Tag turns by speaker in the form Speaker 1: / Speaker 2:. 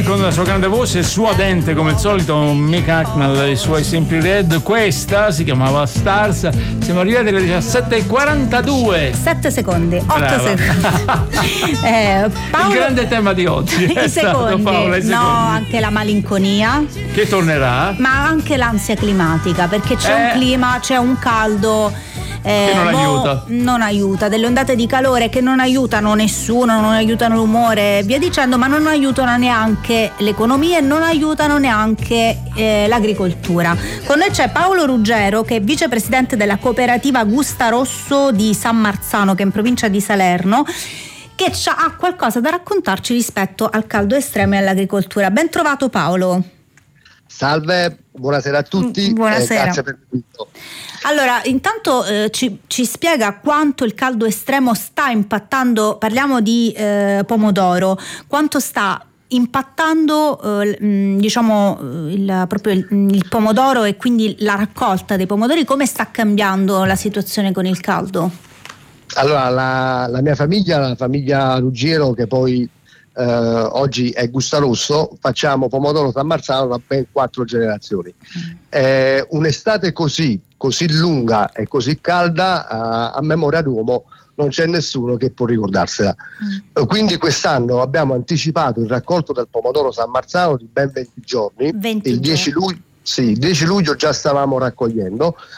Speaker 1: con la sua grande voce e suadente come al solito Mick Hucknall, i suoi Simply Red. Questa si chiamava Stars. Siamo arrivati alle 17:42.
Speaker 2: 7 secondi, 8
Speaker 1: Brava.
Speaker 2: secondi. Paolo,
Speaker 1: il grande tema di oggi è
Speaker 2: i
Speaker 1: stato,
Speaker 2: secondi.
Speaker 1: Paola, i
Speaker 2: No,
Speaker 1: secondi.
Speaker 2: anche la malinconia,
Speaker 1: Che tornerà?
Speaker 2: ma anche l'ansia climatica, perché c'è un clima, c'è un caldo
Speaker 1: che
Speaker 2: non aiuta, delle ondate di calore che non aiutano nessuno, non aiutano l'umore, via dicendo, ma non aiutano neanche l'economia e non aiutano neanche l'agricoltura. Con noi c'è Paolo Ruggero, che è vicepresidente della cooperativa Gusta Rosso di San Marzano, che è in provincia di Salerno, che ha qualcosa da raccontarci rispetto al caldo estremo e all'agricoltura. Ben trovato, Paolo.
Speaker 3: Salve, buonasera a tutti.
Speaker 2: Buonasera.
Speaker 3: Grazie per l'invito.
Speaker 2: Allora, intanto ci spiega quanto il caldo estremo sta impattando, parliamo di pomodoro, quanto sta impattando il pomodoro e quindi la raccolta dei pomodori, come sta cambiando la situazione con il caldo?
Speaker 3: Allora, la mia famiglia, la famiglia Ruggiero, che poi oggi è Gusta Rosso, facciamo pomodoro San Marzano da ben 4 generazioni. Un'estate così lunga e così calda, a memoria d'uomo non c'è nessuno che può ricordarsela. Quindi quest'anno abbiamo anticipato il raccolto del pomodoro San Marzano di ben 20 giorni. Il 10 luglio già stavamo raccogliendo,